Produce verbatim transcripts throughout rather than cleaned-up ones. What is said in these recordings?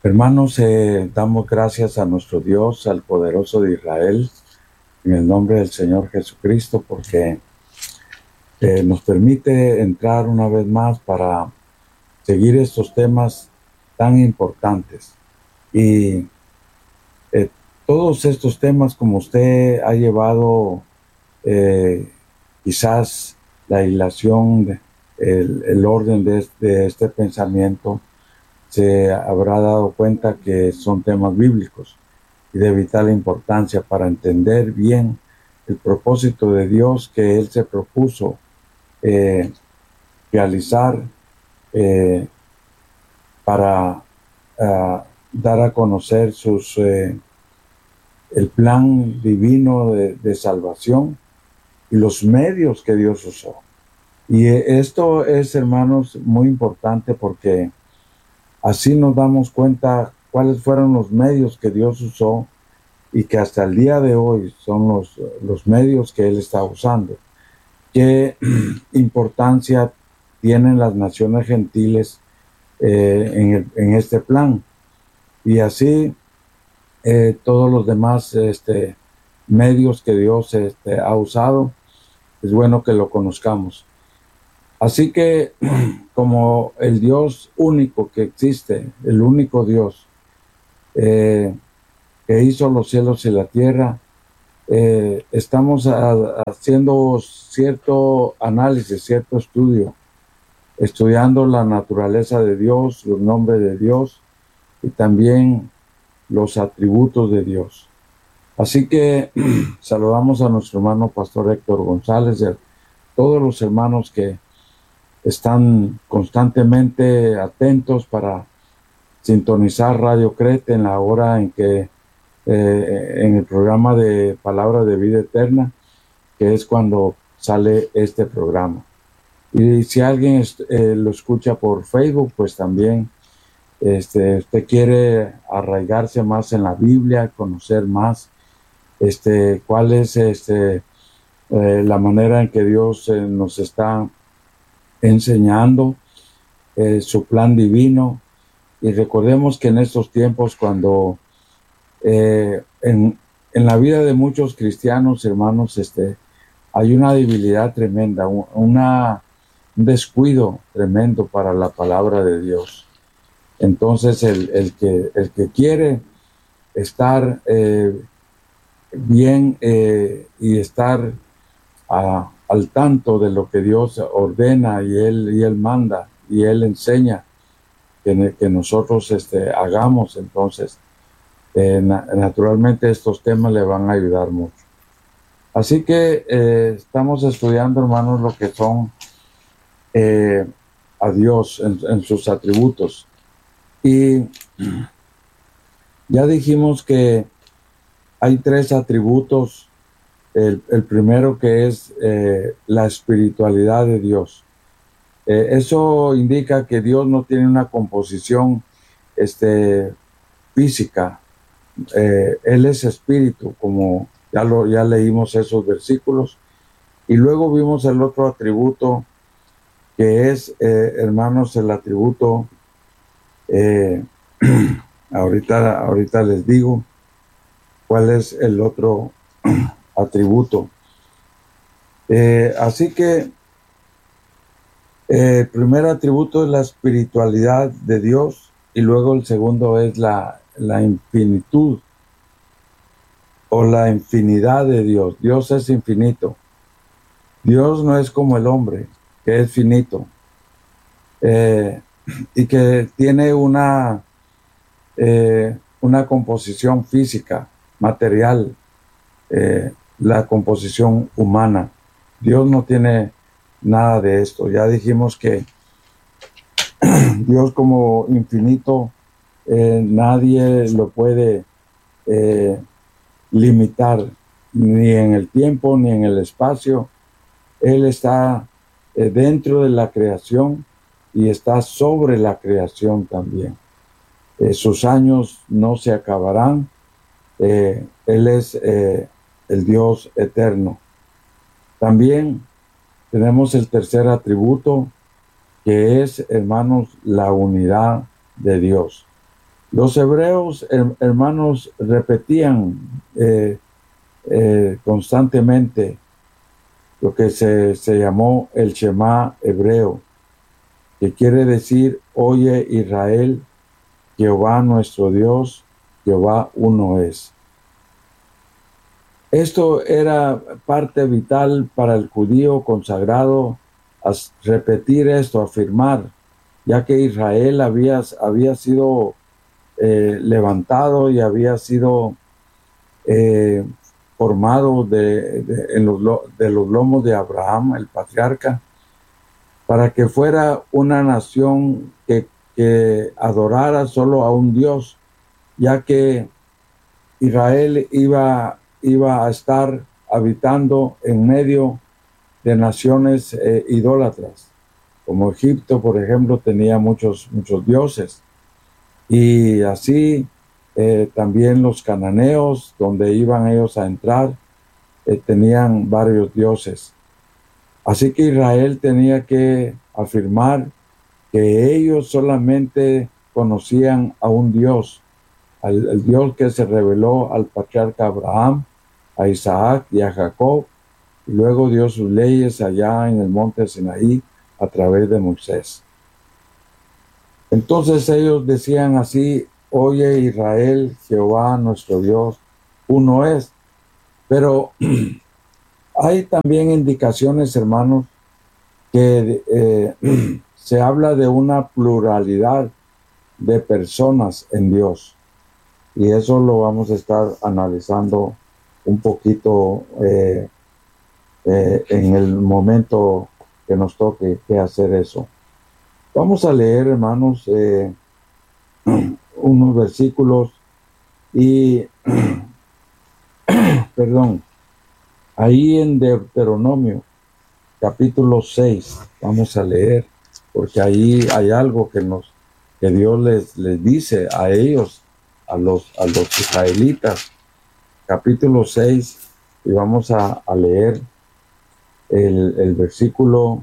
Hermanos, eh, damos gracias a nuestro Dios, al poderoso de Israel, en el nombre del Señor Jesucristo, porque eh, nos permite entrar una vez más para seguir estos temas tan importantes. Y eh, todos estos temas, como usted ha llevado eh, quizás la hilación, de- el, el orden de este, de este pensamiento, se habrá dado cuenta que son temas bíblicos y de vital importancia para entender bien el propósito de Dios que Él se propuso eh, realizar eh, para uh, dar a conocer sus, eh, el plan divino de, de salvación y los medios que Dios usó. Y esto es, hermanos, muy importante porque así nos damos cuenta cuáles fueron los medios que Dios usó y que hasta el día de hoy son los, los medios que Él está usando. ¿Qué importancia tienen las naciones gentiles eh, en, el, en este plan? Y así eh, todos los demás este, medios que Dios este, ha usado, es bueno que lo conozcamos. Así que como el Dios único que existe, el único Dios eh, que hizo los cielos y la tierra, eh, estamos a, haciendo cierto análisis, cierto estudio, estudiando la naturaleza de Dios, los nombres de Dios y también los atributos de Dios. Así que saludamos a nuestro hermano Pastor Héctor González y a todos los hermanos que están constantemente atentos para sintonizar Radio Crete en la hora en que eh, en el programa de Palabra de Vida Eterna, que es cuando sale este programa. Y si alguien eh, lo escucha por Facebook, pues también este, usted quiere arraigarse más en la Biblia, conocer más este, cuál es este, eh, la manera en que Dios eh, nos está enseñando eh, su plan divino. Y recordemos que en estos tiempos, cuando eh, en, en la vida de muchos cristianos, hermanos, este, hay una debilidad tremenda, una, un descuido tremendo para la palabra de Dios. Entonces, el, el, que, el que quiere estar eh, bien eh, y estar a, al tanto de lo que Dios ordena y Él, y él manda y Él enseña que, que nosotros este, hagamos, entonces, eh, na, naturalmente estos temas le van a ayudar mucho. Así que eh, estamos estudiando, hermanos, lo que son eh, a Dios en, en sus atributos. Y ya dijimos que hay tres atributos. El, el primero que es eh, la espiritualidad de Dios. Eh, eso indica que Dios no tiene una composición este, física. Eh, Él es espíritu, como ya, lo, ya leímos esos versículos. Y luego vimos el otro atributo que es, eh, hermanos, el atributo, eh, ahorita, ahorita les digo cuál es el otro atributo. Eh, así que eh, el primer atributo es la espiritualidad de Dios y luego el segundo es la, la infinitud o la infinidad de Dios. Dios es infinito. Dios no es como el hombre, que es finito. Eh, y que tiene una, eh, una composición física, material, eh, la composición humana. Dios no tiene nada de esto. Ya dijimos que Dios como infinito, eh, nadie lo puede eh, limitar, ni en el tiempo, ni en el espacio. Él está eh, dentro de la creación y está sobre la creación también. Eh, sus años no se acabarán. Eh, él es eh, el Dios eterno. También tenemos el tercer atributo, que es, hermanos, la unidad de Dios. Los hebreos, her- hermanos, repetían eh, eh, constantemente lo que se, se llamó el Shema hebreo, que quiere decir: oye Israel, Jehová nuestro Dios, Jehová uno es. Esto era parte vital para el judío consagrado, a repetir esto, afirmar, ya que Israel había, había sido eh, levantado y había sido eh, formado de, de, en los, de los lomos de Abraham, el patriarca, para que fuera una nación que, que adorara solo a un Dios, ya que Israel iba, iba a estar habitando en medio de naciones eh, idólatras, como Egipto, por ejemplo, tenía muchos, muchos dioses. Y así eh, también los cananeos, donde iban ellos a entrar, eh, tenían varios dioses. Así que Israel tenía que afirmar que ellos solamente conocían a un Dios, al, al Dios que se reveló al patriarca Abraham, a Isaac y a Jacob, y luego dio sus leyes allá en el monte Sinaí a través de Moisés. Entonces ellos decían así: oye Israel, Jehová nuestro Dios, uno es. Pero hay también indicaciones, hermanos, que eh, se habla de una pluralidad de personas en Dios. Y eso lo vamos a estar analizando un poquito eh, eh, en el momento que nos toque que hacer eso. Vamos a leer, hermanos, eh, unos versículos y, perdón, ahí en Deuteronomio, capítulo seis, vamos a leer, porque ahí hay algo que nos, que Dios les, les dice a ellos, a los, a los israelitas. Capítulo seis, y vamos a, a leer el, el versículo,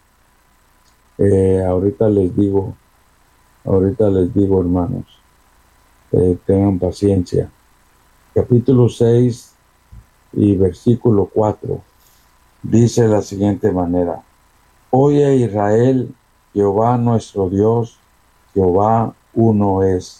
eh, ahorita les digo, ahorita les digo, hermanos, eh, tengan paciencia. Capítulo seis y versículo cuatro, dice de la siguiente manera: oye Israel, Jehová nuestro Dios, Jehová uno es.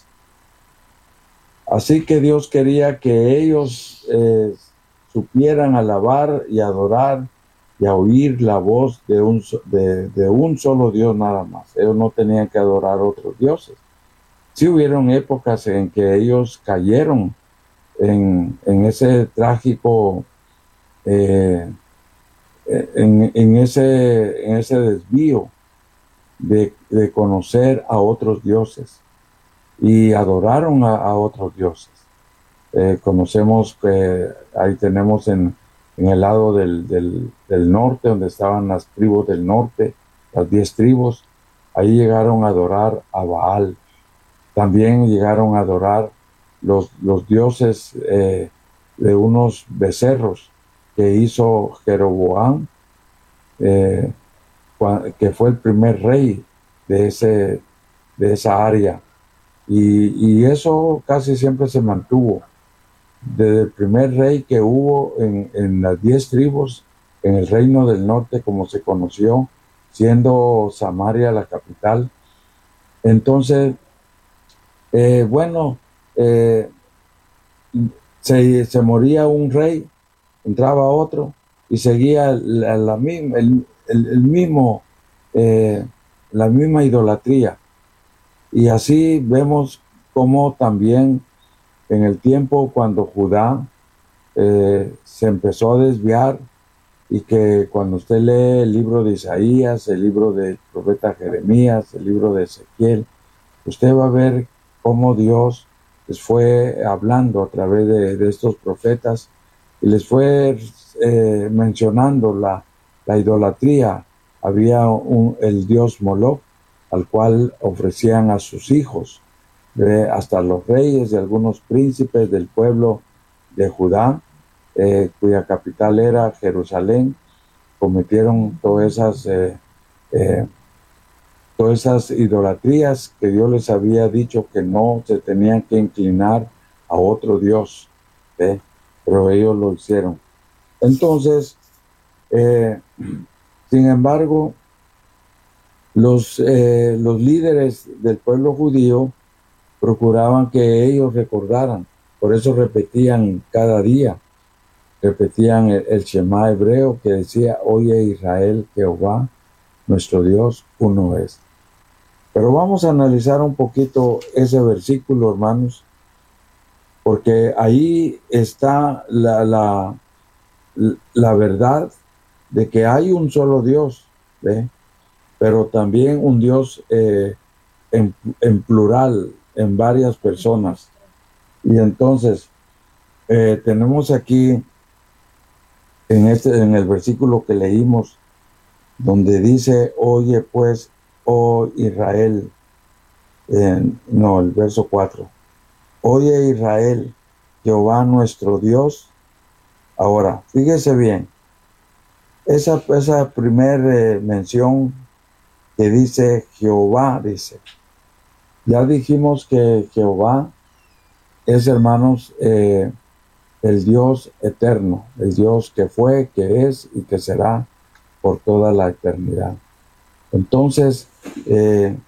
Así que Dios quería que ellos eh, supieran alabar y adorar y a oír la voz de un, de, de un solo Dios nada más. Ellos no tenían que adorar otros dioses. Sí hubieron épocas en que ellos cayeron en, en ese trágico, eh, en, en, ese, en ese desvío de, de conocer a otros dioses, y adoraron a, a otros dioses. Eh, conocemos que ahí tenemos en, en el lado del, del, del norte, donde estaban las tribus del norte, las diez tribus, ahí llegaron a adorar a Baal. También llegaron a adorar los, los dioses eh, de unos becerros que hizo Jeroboam, eh, que fue el primer rey de, ese, de esa área. Y, y eso casi siempre se mantuvo. Desde el primer rey que hubo en, en las diez tribus, en el reino del norte, como se conoció, siendo Samaria la capital. Entonces, eh, bueno, eh, se, se moría un rey, entraba otro, y seguía la, la, el, el, el mismo, eh, la misma idolatría. Y así vemos cómo también en el tiempo cuando Judá eh, se empezó a desviar, y que cuando usted lee el libro de Isaías, el libro del profeta Jeremías, el libro de Ezequiel, usted va a ver cómo Dios les fue hablando a través de, de estos profetas, y les fue eh, mencionando la, la idolatría. Había un, el dios Moloch, al cual ofrecían a sus hijos, eh, hasta los reyes y algunos príncipes del pueblo de Judá, eh, cuya capital era Jerusalén, cometieron todas esas eh, eh, todas esas idolatrías que Dios les había dicho que no se tenían que inclinar a otro Dios, ¿eh? Pero ellos lo hicieron. Entonces, eh, sin embargo, los, eh, los líderes del pueblo judío procuraban que ellos recordaran, por eso repetían cada día, repetían el, el Shema hebreo que decía: oye Israel, Jehová, nuestro Dios, uno es. Pero vamos a analizar un poquito ese versículo, hermanos, porque ahí está la, la, la verdad de que hay un solo Dios, ¿ve? Pero también un Dios eh, en, en plural, en varias personas. Y entonces, eh, tenemos aquí, en, este, en el versículo que leímos, donde dice: oye pues, oh Israel, eh, no, el verso cuatro, oye Israel, Jehová nuestro Dios. Ahora, fíjese bien, esa, esa primera eh, mención que dice Jehová, dice, ya dijimos que Jehová es, hermanos, eh, el Dios eterno, el Dios que fue, que es y que será por toda la eternidad. Entonces, eh,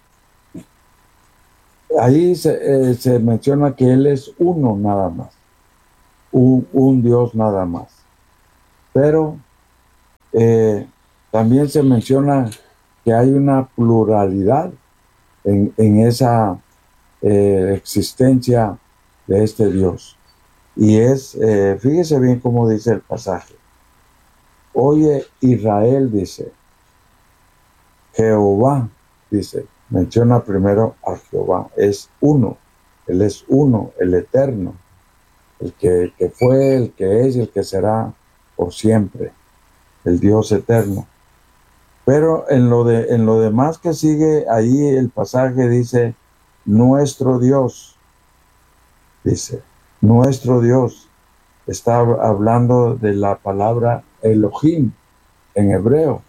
ahí se, eh, se menciona que Él es uno nada más, un, un Dios nada más. Pero eh, también se menciona que hay una pluralidad en, en esa eh, existencia de este Dios. Y es, eh, fíjese bien cómo dice el pasaje. Oye Israel, dice, Jehová, dice, menciona primero a Jehová, es uno, Él es uno, el eterno, el que, el que fue, el que es y el que será por siempre, el Dios eterno. Pero en lo, de, en lo demás que sigue ahí el pasaje dice, nuestro Dios, dice, nuestro Dios. Está hablando de la palabra Elohim en hebreo.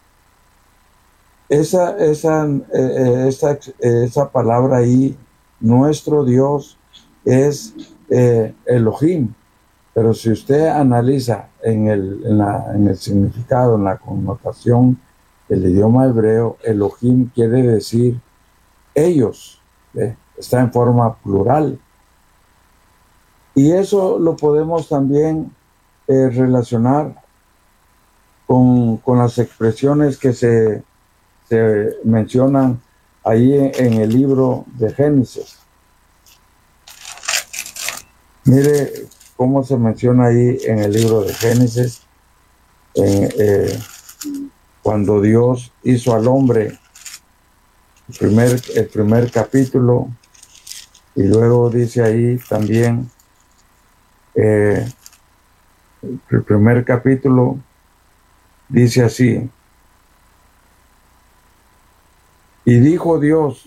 Esa, esa, eh, esa, esa palabra ahí, nuestro Dios, es eh, Elohim. Pero si usted analiza en el, en, la, en el significado, en la connotación del idioma hebreo, Elohim quiere decir ellos, ¿eh? Está en forma plural. Y eso lo podemos también eh, relacionar con, con las expresiones que se, se mencionan ahí en, en el libro de Génesis. Mire cómo se menciona ahí en el libro de Génesis, en, eh, cuando Dios hizo al hombre, el primer, el primer capítulo, y luego dice ahí también, eh, el primer capítulo dice así: y dijo Dios,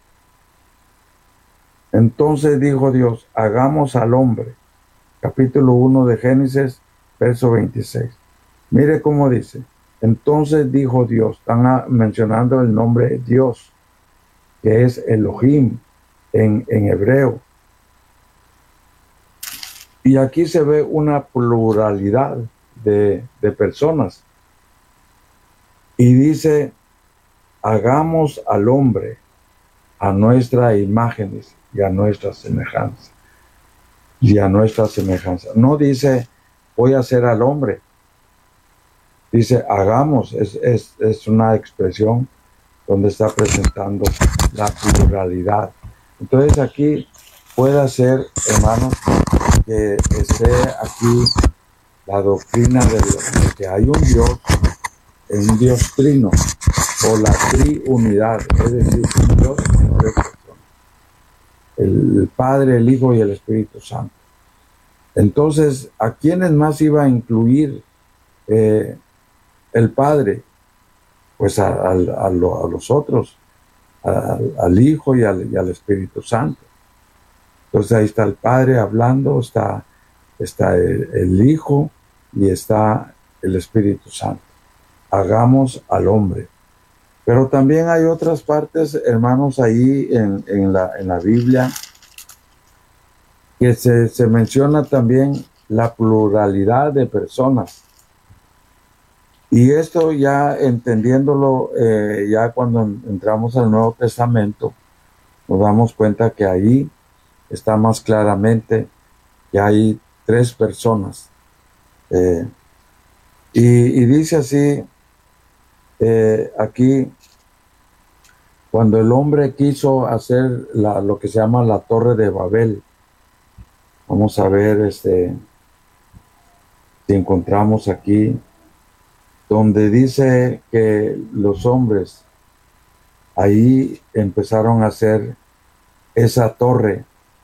entonces dijo Dios, hagamos al hombre. Capítulo uno de Génesis, verso veintiséis. Mire cómo dice, entonces dijo Dios, están mencionando el nombre de Dios, que es Elohim en, en hebreo. Y aquí se ve una pluralidad de, de personas. Y dice, hagamos al hombre a nuestra imagen y a nuestra semejanza. Y a nuestra semejanza. No dice, voy a hacer al hombre. Dice, hagamos. Es, es, es una expresión donde está presentando la pluralidad. Entonces aquí puede ser, hermanos, que esté aquí la doctrina de, de que hay un Dios, un Dios trino, o la triunidad, es decir, un Dios en tres personas, el Padre, el Hijo y el Espíritu Santo. Entonces, ¿a quiénes más iba a incluir eh, el Padre? Pues a, a, a, lo, a los otros, a, al Hijo y al, y al Espíritu Santo. Entonces ahí está el Padre hablando, está, está el, el Hijo y está el Espíritu Santo. Hagamos al hombre. Pero también hay otras partes, hermanos, ahí en, en, la, en la Biblia, que se, se menciona también la pluralidad de personas. Y esto ya entendiéndolo, eh, ya cuando entramos al Nuevo Testamento, nos damos cuenta que ahí está más claramente que hay tres personas. Eh, y, y dice así, eh, aquí, cuando el hombre quiso hacer la, lo que se llama la Torre de Babel, vamos a ver este, si encontramos aquí, donde dice que los hombres ahí empezaron a hacer esa torre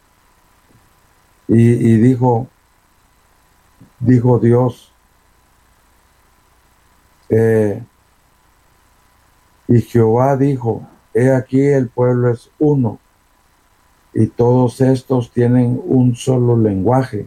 y, y dijo, dijo Dios, eh, y Jehová dijo, he aquí el pueblo es uno y todos estos tienen un solo lenguaje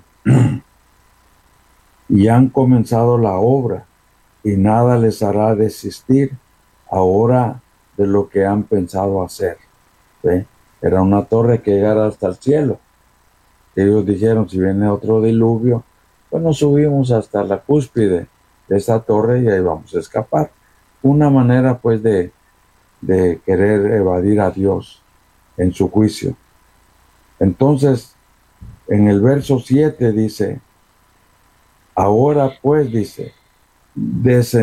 y han comenzado la obra y nada les hará desistir ahora de lo que han pensado hacer. ¿Sí? Era una torre que llegara hasta el cielo. Ellos dijeron, si viene otro diluvio, pues nos subimos hasta la cúspide de esa torre y ahí vamos a escapar. Una manera pues de, de querer evadir a Dios en su juicio. Entonces, en el verso siete dice, ahora pues dice, descended